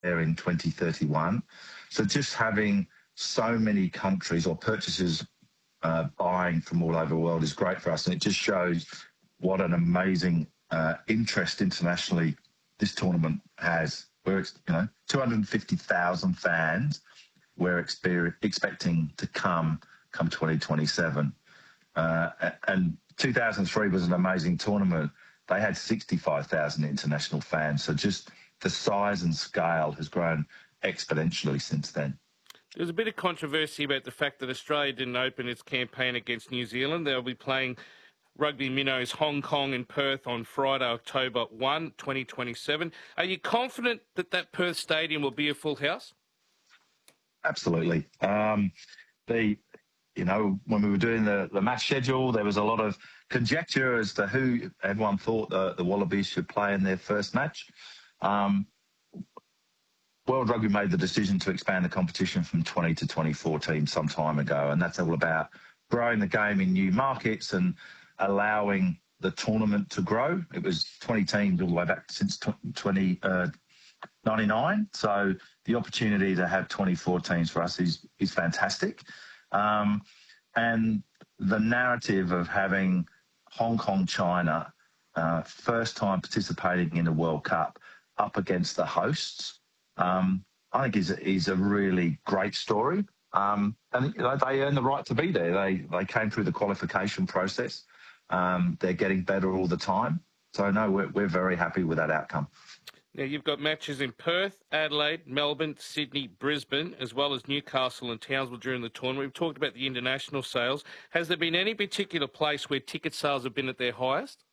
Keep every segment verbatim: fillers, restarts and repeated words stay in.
there in twenty thirty-one. So just having so many countries or purchasers uh, buying from all over the world is great for us, and it just shows what an amazing uh, interest internationally this tournament has. We're, you know, two hundred fifty thousand fans we're exper- expecting to come come twenty twenty-seven. Uh, and two thousand three was an amazing tournament. They had sixty-five thousand international fans. So just the size and scale has grown exponentially since then. There's a bit of controversy about the fact that Australia didn't open its campaign against New Zealand. They'll be playing Rugby Minnows Hong Kong and Perth on Friday, October first, twenty twenty-seven. Are you confident that that Perth stadium will be a full house? Absolutely. Um, the, you know, when we were doing the, the match schedule, there was a lot of conjecture as to who everyone thought the, the Wallabies should play in their first match. Um, World Rugby made the decision to expand the competition from twenty to twenty-four teams some time ago, and that's all about growing the game in new markets and allowing the tournament to grow. It was twenty teams all the way back since twenty ninety-nine, so the opportunity to have twenty-four teams for us is is fantastic. Um, and the narrative of having Hong Kong, China, uh, first time participating in a World Cup up against the hosts, um, I think is is a really great story. Um, and you know, they earn the right to be there. They they came through the qualification process. Um, they're getting better all the time. So no, we're we're very happy with that outcome. Now, you've got matches in Perth, Adelaide, Melbourne, Sydney, Brisbane, as well as Newcastle and Townsville during the tournament. We've talked about the international sales. Has there been any particular place where ticket sales have been at their highest?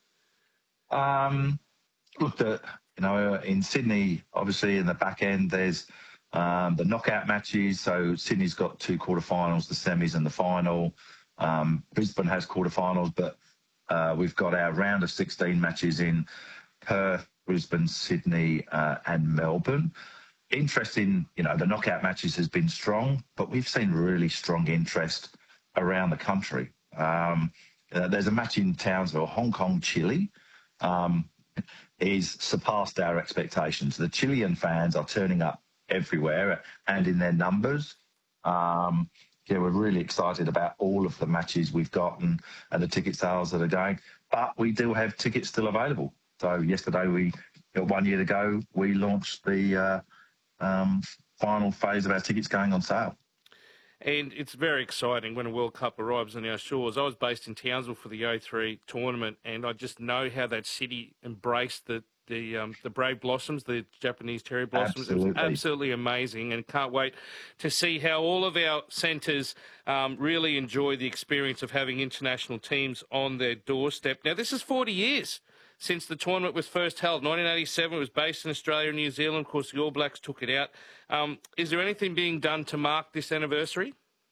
Um, look, the, you know, in Sydney, obviously in the back end, there's um, the knockout matches. So Sydney's got two quarterfinals, the semis and the final. Um, Brisbane has quarterfinals, but uh, we've got our round of sixteen matches in Perth, Brisbane, Sydney, uh, and Melbourne. Interesting, you know, the knockout matches has been strong, but we've seen really strong interest around the country. Um, uh, there's a match in Townsville, Hong Kong, Chile, um, is surpassed our expectations. The Chilean fans are turning up everywhere and in their numbers. Um, yeah, we're really excited about all of the matches we've got and, and the ticket sales that are going, but we do have tickets still available. So yesterday, we one year ago, we launched the uh, um, final phase of our tickets going on sale. And it's very exciting when a World Cup arrives on our shores. I was based in Townsville for the oh three tournament, and I just know how that city embraced the the um, the Brave Blossoms, the Japanese cherry blossoms. Absolutely. It was absolutely amazing, and can't wait to see how all of our centres um, really enjoy the experience of having international teams on their doorstep. Now, this is forty years since the tournament was first held. nineteen eighty-seven, it was based in Australia and New Zealand. Of course, the All Blacks took it out. Um, is there anything being done to mark this anniversary?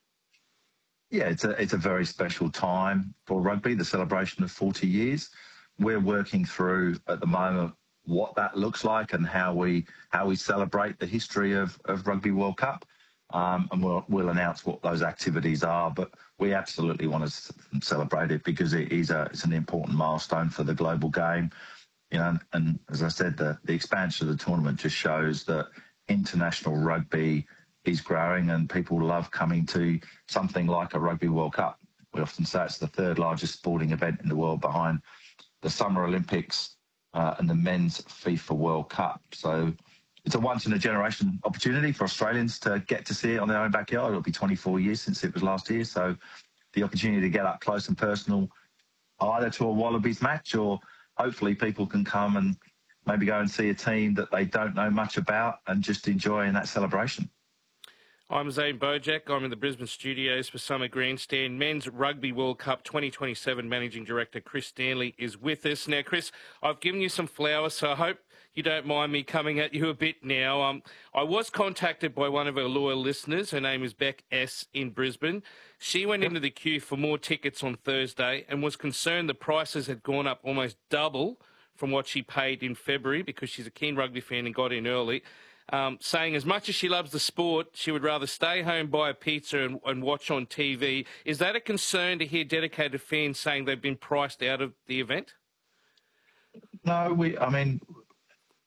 Yeah, it's a it's a very special time for rugby, the celebration of forty years. We're working through at the moment what that looks like and how we how we celebrate the history of, of Rugby World Cup. Um, and we'll, we'll announce what those activities are, but we absolutely want to celebrate it because it is a, it's an important milestone for the global game. You know, and, and as I said, the, the expansion of the tournament just shows that international rugby is growing and people love coming to something like a Rugby World Cup. We often say it's the third largest sporting event in the world behind the Summer Olympics uh, and the Men's FIFA World Cup. So it's a once-in-a-generation opportunity for Australians to get to see it on their own backyard. It'll be twenty-four years since it was last year, so the opportunity to get up close and personal either to a Wallabies match or hopefully people can come and maybe go and see a team that they don't know much about and just enjoy in that celebration. I'm Zane Bojack. I'm in the Brisbane studios for Summer Grandstand. Men's Rugby World Cup twenty twenty-seven Managing Director Chris Stanley is with us. Now, Chris, I've given you some flowers, so I hope you don't mind me coming at you a bit now. Um, I was contacted by one of our loyal listeners. Her name is Beck S. in Brisbane. She went into the queue for more tickets on Thursday and was concerned the prices had gone up almost double from what she paid in February because she's a keen rugby fan and got in early. Um, saying as much as she loves the sport, she would rather stay home, buy a pizza and, and watch on T V. Is that a concern to hear dedicated fans saying they've been priced out of the event? No, we. I mean,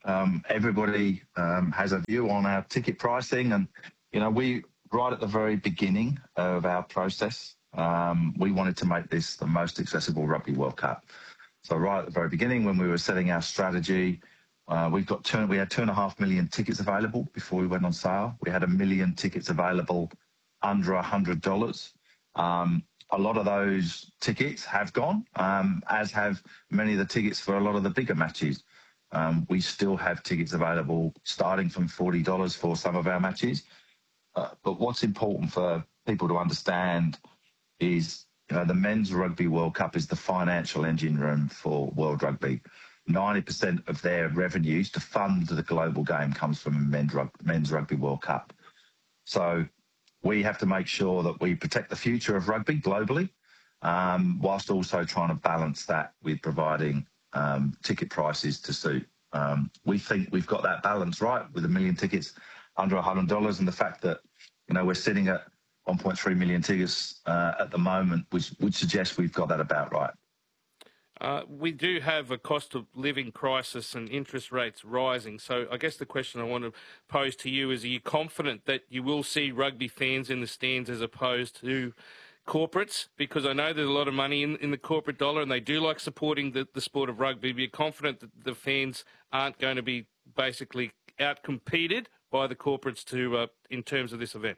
Um, everybody um, has a view on our ticket pricing, and you know, we right at the very beginning of our process, um, we wanted to make this the most accessible Rugby World Cup. So right at the very beginning, when we were setting our strategy, uh, we've got two, we had two and a half million tickets available before we went on sale. We had a million tickets available under a hundred dollars. Um, a lot of those tickets have gone, um, as have many of the tickets for a lot of the bigger matches. Um, we still have tickets available starting from forty dollars for some of our matches. Uh, but what's important for people to understand is, you know, the Men's Rugby World Cup is the financial engine room for World Rugby. ninety percent of their revenues to fund the global game comes from Men's, Rug- Men's Rugby World Cup. So we have to make sure that we protect the future of rugby globally, um, whilst also trying to balance that with providing um, ticket prices to suit. Um, we think we've got that balance right with a million tickets under one hundred dollars, and the fact that, you know, we're sitting at one point three million tickets uh, at the moment, which would suggest we've got that about right. Uh, we do have a cost of living crisis and interest rates rising. So I guess the question I want to pose to you is, are you confident that you will see rugby fans in the stands as opposed to corporates? Because I know there's a lot of money in, in the corporate dollar and they do like supporting the, the sport of rugby. Are you confident that the fans aren't going to be basically out-competed by the corporates to uh, in terms of this event?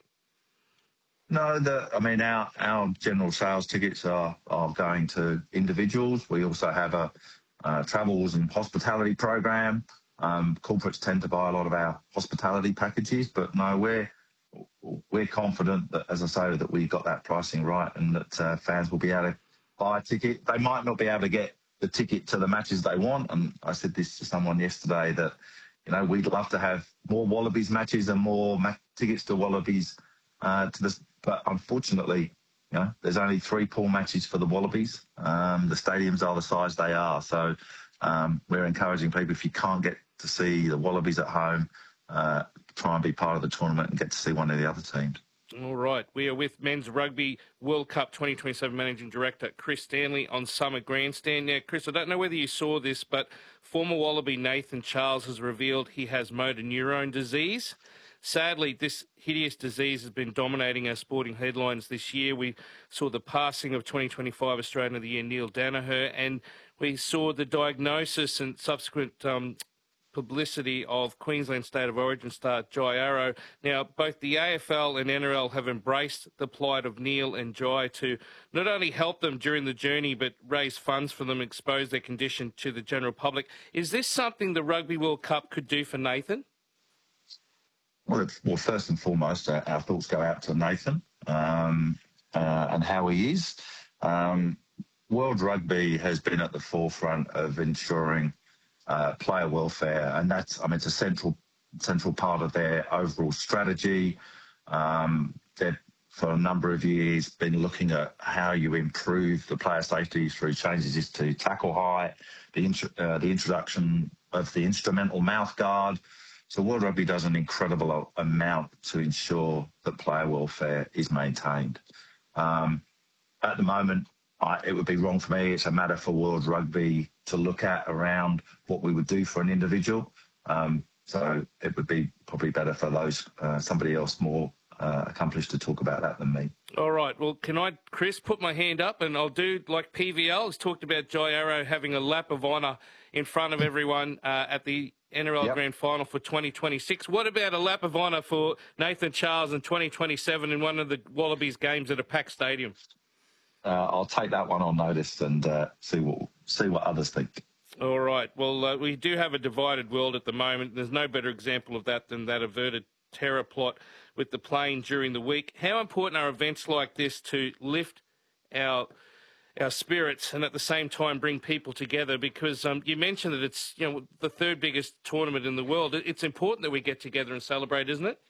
No, the, I mean, our, our general sales tickets are, are going to individuals. We also have a, a travels and hospitality program. Um, corporates tend to buy a lot of our hospitality packages, but no, we're, we're confident that, as I say, that we got that pricing right and that uh, fans will be able to buy a ticket. They might not be able to get the ticket to the matches they want. And I said this to someone yesterday that, you know, we'd love to have more Wallabies matches and more ma- tickets to Wallabies uh, to the But unfortunately, you know, there's only three pool matches for the Wallabies. Um, the stadiums are the size they are. So um, we're encouraging people, if you can't get to see the Wallabies at home, uh, try and be part of the tournament and get to see one of the other teams. All right. We are with Men's Rugby World Cup twenty twenty-seven Managing Director Chris Stanley on Summer Grandstand. Now, Chris, I don't know whether you saw this, but former Wallaby Nathan Charles has revealed he has motor neurone disease. Sadly, this hideous disease has been dominating our sporting headlines this year. We saw the passing of twenty twenty-five Australian of the Year, Neil Danaher, and we saw the diagnosis and subsequent um, publicity of Queensland State of Origin star Jai Arrow. Now, both the A F L and N R L have embraced the plight of Neil and Jai to not only help them during the journey, but raise funds for them, expose their condition to the general public. Is this something the Rugby World Cup could do for Nathan? Well, well, first and foremost, uh, our thoughts go out to Nathan um, uh, and how he is. Um, World Rugby has been at the forefront of ensuring uh, player welfare, and that's, I mean, it's a central central part of their overall strategy. Um, they've, for a number of years, been looking at how you improve the player safety through changes to tackle height, the, int- uh, the introduction of the instrumental mouth guard. So World Rugby does an incredible amount to ensure that player welfare is maintained. Um, at the moment, I, it would be wrong for me. It's a matter for World Rugby to look at around what we would do for an individual. Um, so it would be probably better for those uh, somebody else more uh, accomplished to talk about that than me. All right. Well, can I, Chris, put my hand up and I'll do like P V L has talked about Jai Arrow having a lap of honour in front of everyone uh, at the N R L yep. Grand Final for twenty twenty-six. What about a lap of honour for Nathan Charles in twenty twenty-seven in one of the Wallabies games at a packed stadium? Uh, I'll take that one on notice and uh, see what see what others think. All right. Well, uh, we do have a divided world at the moment. There's no better example of that than that averted terror plot with the plane during the week. How important are events like this to lift our our spirits and at the same time bring people together? Because um, you mentioned that it's, you know, the third biggest tournament in the world. It's important that we get together and celebrate, isn't it?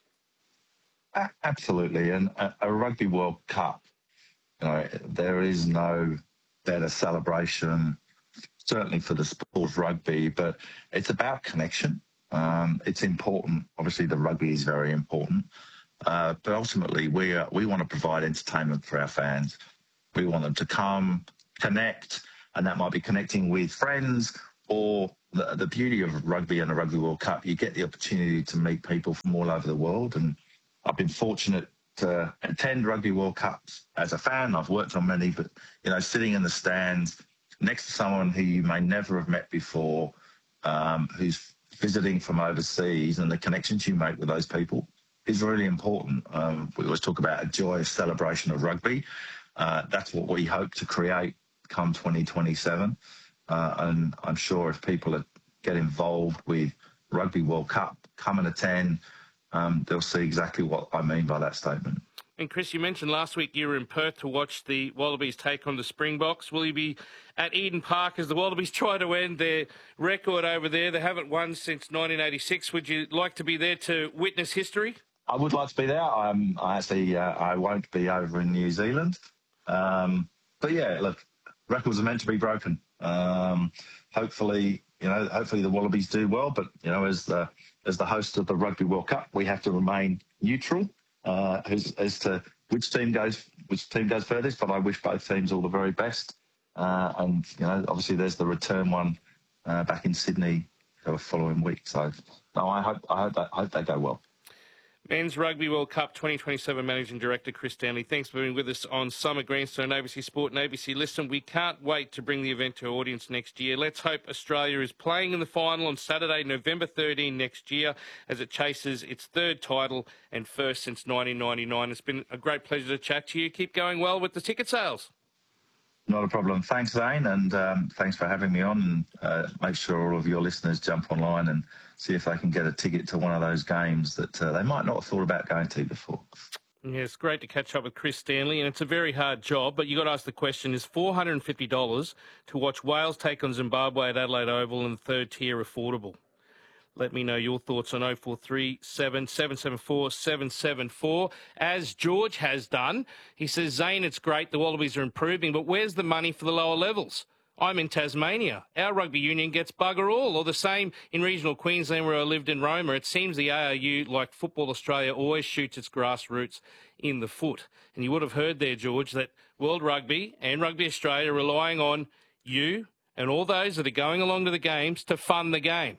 Absolutely. And a, a Rugby World Cup, you know, there is no better celebration, certainly for the sport of rugby, but it's about connection. Um, it's important. Obviously, the rugby is very important. Uh, but ultimately, we uh, we want to provide entertainment for our fans. We want them to come, connect, and that might be connecting with friends or the, the beauty of rugby and a Rugby World Cup, you get the opportunity to meet people from all over the world. And I've been fortunate to attend Rugby World Cups as a fan. I've worked on many, but, you know, sitting in the stands next to someone who you may never have met before, um, who's visiting from overseas, and the connections you make with those people is really important. Um, we always talk about a joyous celebration of rugby. Uh, that's what we hope to create come twenty twenty-seven. Uh, and I'm sure if people get involved with Rugby World Cup, come and attend, um, they'll see exactly what I mean by that statement. And Chris, you mentioned last week you were in Perth to watch the Wallabies take on the Springboks. Will you be at Eden Park as the Wallabies try to end their record over there? They haven't won since nineteen eighty-six. Would you like to be there to witness history? I would like to be there. I'm, I actually, uh, I won't be over in New Zealand. Um, but yeah, look, records are meant to be broken. Um, hopefully, you know, hopefully the Wallabies do well. But you know, as the as the host of the Rugby World Cup, we have to remain neutral uh, as as to which team goes which team goes furthest. But I wish both teams all the very best. Uh, and you know, obviously, there's the return one uh, back in Sydney the following week. So, no, I hope I hope that, I hope they go well. Men's Rugby World Cup twenty twenty-seven Managing Director Chris Stanley, thanks for being with us on Summer Greenstone, A B C Sport and A B C Listen. We can't wait to bring the event to our audience next year. Let's hope Australia is playing in the final on Saturday, November thirteenth next year, as it chases its third title and first since nineteen ninety-nine. It's been a great pleasure to chat to you. Keep going well with the ticket sales. Not a problem. Thanks, Zane, and um, thanks for having me on. And uh, make sure all of your listeners jump online and see if they can get a ticket to one of those games that uh, they might not have thought about going to before. Yeah, it's great to catch up with Chris Stanley, and it's a very hard job, but you got to ask the question, is four hundred fifty dollars to watch Wales take on Zimbabwe at Adelaide Oval in the third tier affordable? Let me know your thoughts on oh four three seven, seven seven four, seven seven four. As George has done, he says, Zane, it's great, the Wallabies are improving, but where's the money for the lower levels? I'm in Tasmania. Our rugby union gets bugger all, or the same in regional Queensland where I lived in Roma. It seems the A R U, like Football Australia, always shoots its grassroots in the foot. And you would have heard there, George, that World Rugby and Rugby Australia are relying on you and all those that are going along to the games to fund the game.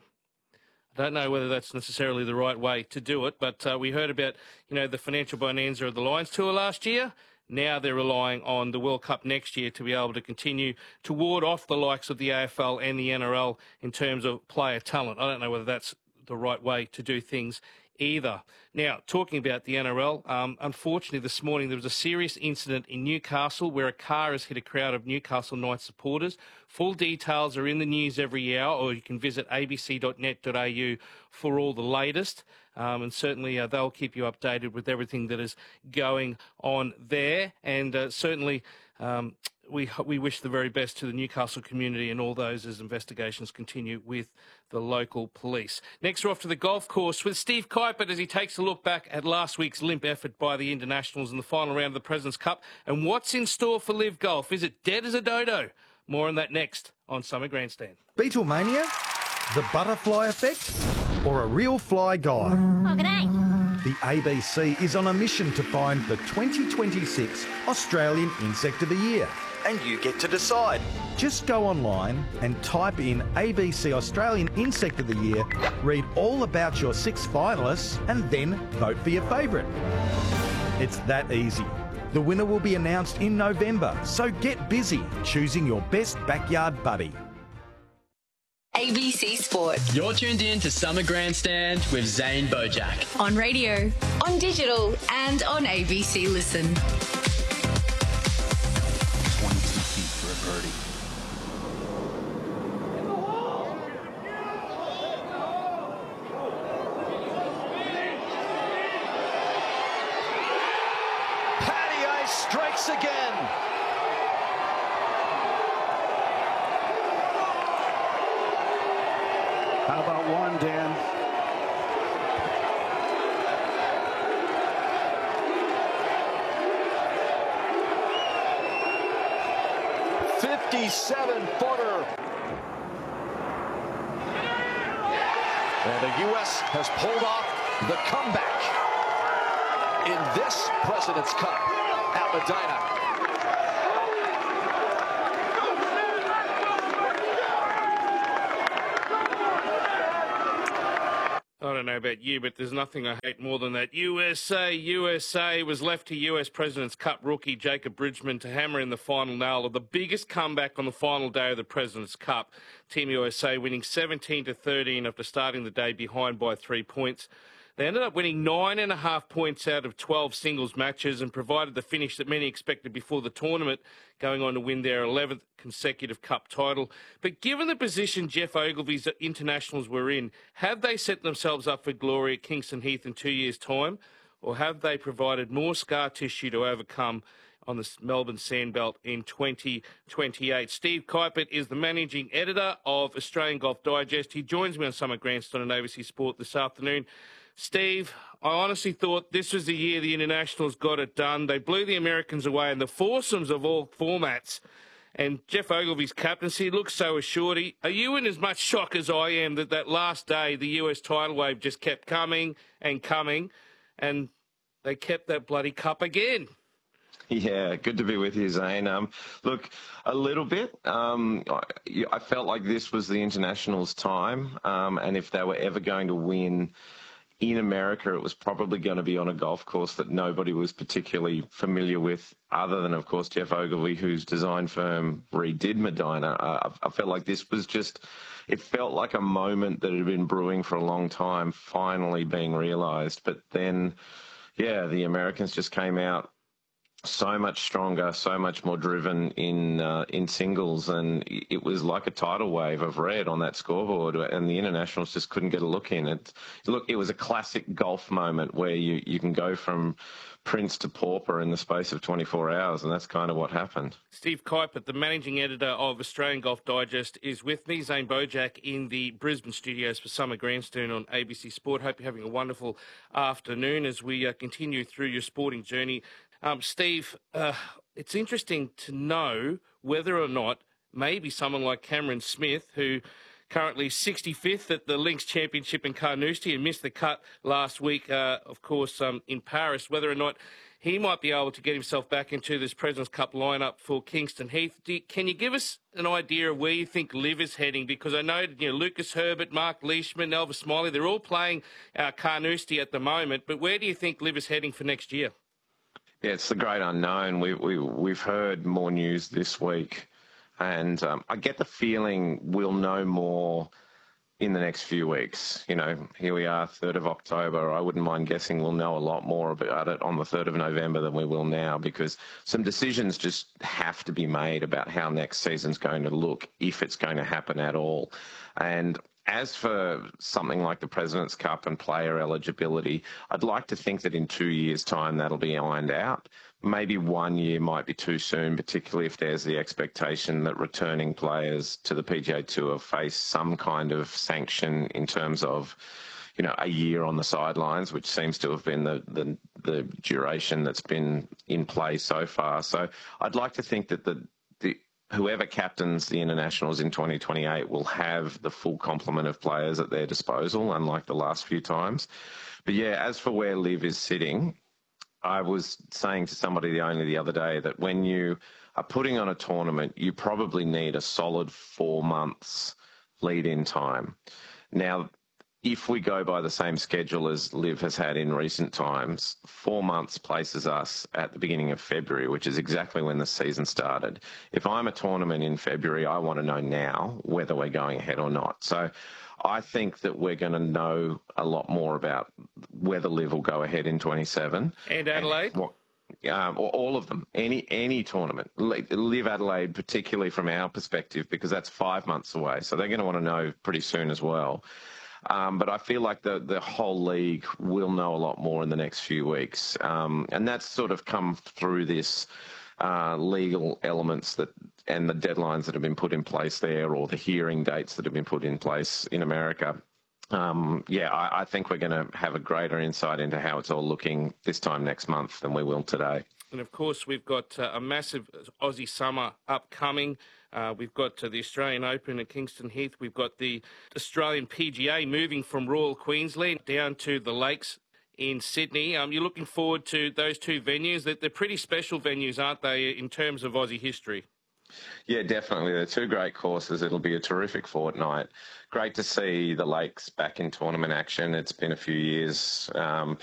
I don't know whether that's necessarily the right way to do it, but uh, we heard about, you know, the financial bonanza of the Lions Tour last year. Now they're relying on the World Cup next year to be able to continue to ward off the likes of the A F L and the N R L in terms of player talent. I don't know whether that's the right way to do things either. Now, talking about the N R L, um, unfortunately this morning there was a serious incident in Newcastle where a car has hit a crowd of Newcastle Knights supporters. Full details are in the news every hour, or you can visit a b c dot net dot a u for all the latest. Um, and certainly uh, they'll keep you updated with everything that is going on there. And uh, certainly um, we we wish the very best to the Newcastle community and all those as investigations continue with the local police. Next, we're off to the golf course with Steve Kuiper as he takes a look back at last week's limp effort by the Internationals in the final round of the President's Cup. And what's in store for Live Golf? Is it dead as a dodo? More on that next on Summer Grandstand. Beatlemania? The butterfly effect? Or a real fly guy? Oh, g'day. The A B C is on a mission to find the twenty twenty-six Australian Insect of the Year. And you get to decide. Just go online and type in A B C Australian Insect of the Year, read all about your six finalists, and then vote for your favourite. It's that easy. The winner will be announced in November, so get busy choosing your best backyard buddy. A B C Sport. You're tuned in to Summer Grandstand with Zane Bojack. On radio, on digital, and on A B C Listen. twenty-two feet for a birdie. Paddy Ice strikes again. How about one, Dan? fifty-seven footer. And the U S has pulled off the comeback in this President's Cup at Medina. about you, but there's nothing I hate more than that. U S A, U S A was left to U S President's Cup rookie Jacob Bridgman to hammer in the final nail of the biggest comeback on the final day of the President's Cup. Team U S A winning seventeen to thirteen after starting the day behind by three points. They ended up winning nine and a half points out of twelve singles matches and provided the finish that many expected before the tournament, going on to win their eleventh consecutive Cup title. But given the position Geoff Ogilvy's internationals were in, have they set themselves up for glory at Kingston Heath in two years' time, or have they provided more scar tissue to overcome on the Melbourne Sandbelt in twenty twenty-eight? Steve Kuipert is the managing editor of Australian Golf Digest. He joins me on Summit Grandstand on A B C Sport this afternoon. Steve, I honestly thought this was the year the internationals got it done. They blew the Americans away in the foursomes of all formats. And Geoff Ogilvy's captaincy looks so assured. Are you in as much shock as I am that that last day the U S tidal wave just kept coming and coming, and they kept that bloody cup again? Yeah, good to be with you, Zane. Um, look, a little bit. Um, I, I felt like this was the internationals' time, um, and if they were ever going to win in America, it was probably going to be on a golf course that nobody was particularly familiar with, other than, of course, Geoff Ogilvy, whose design firm redid Medina. Uh, I, I felt like this was just, it felt like a moment that had been brewing for a long time, finally being realised. But then, yeah, the Americans just came out so much stronger, so much more driven in uh, in singles, and it was like a tidal wave of red on that scoreboard, and the internationals just couldn't get a look in. It, look, it was a classic golf moment where you, you can go from prince to pauper in the space of twenty-four hours, and that's kind of what happened. Steve Kuipert, the managing editor of Australian Golf Digest, is with me. Zane Bojak in the Brisbane studios for Summer Grandstand on A B C Sport. Hope you're having a wonderful afternoon as we uh, continue through your sporting journey. Um, Steve, uh, it's interesting to know whether or not maybe someone like Cameron Smith, who currently sixty-fifth at the Links Championship in Carnoustie and missed the cut last week, uh, of course, um, in Paris, whether or not he might be able to get himself back into this President's Cup lineup for Kingston Heath. Do you, can you give us an idea of where you think Liv is heading? Because I know, you know Lucas Herbert, Mark Leishman, Elvis Smiley, they're all playing uh, Carnoustie at the moment, but where do you think Liv is heading for next year? Yeah, it's the great unknown. We, we, we've heard more news this week, and um, I get the feeling we'll know more in the next few weeks. You know, here we are, third of October. I wouldn't mind guessing we'll know a lot more about it on the third of November than we will now, because some decisions just have to be made about how next season's going to look, if it's going to happen at all. And as for something like the President's Cup and player eligibility, I'd like to think that in two years' time that'll be ironed out. Maybe one year might be too soon, particularly if there's the expectation that returning players to the P G A Tour face some kind of sanction in terms of, you know, a year on the sidelines, which seems to have been the, the, the duration that's been in play so far. So I'd like to think that the, the whoever captains the internationals in twenty twenty-eight will have the full complement of players at their disposal, unlike the last few times. But yeah, as for where Liv is sitting, I was saying to somebody only the other day that when you are putting on a tournament, you probably need a solid four months lead-in time. Now, if we go by the same schedule as Liv has had in recent times, four months places us at the beginning of February, which is exactly when the season started. If I'm a tournament in February, I want to know now whether we're going ahead or not. So I think that we're going to know a lot more about whether Liv will go ahead in twenty-seven. And Adelaide? And what, um, all of them, any any tournament. Liv Adelaide, particularly from our perspective, because that's five months away. So they're going to want to know pretty soon as well. Um, but I feel like the, the whole league will know a lot more in the next few weeks. Um, and that's sort of come through this uh, legal elements that and the deadlines that have been put in place there, or the hearing dates that have been put in place in America. Um, yeah, I, I think we're going to have a greater insight into how it's all looking this time next month than we will today. And, of course, we've got uh, a massive Aussie summer upcoming. Uh, we've got uh, the Australian Open at Kingston Heath. We've got the Australian P G A moving from Royal Queensland down to the Lakes in Sydney. Um, you're looking forward to those two venues. They're, they're pretty special venues, aren't they, in terms of Aussie history? Yeah, definitely. They're two great courses. It'll be a terrific fortnight. Great to see the Lakes back in tournament action. It's been a few years, um,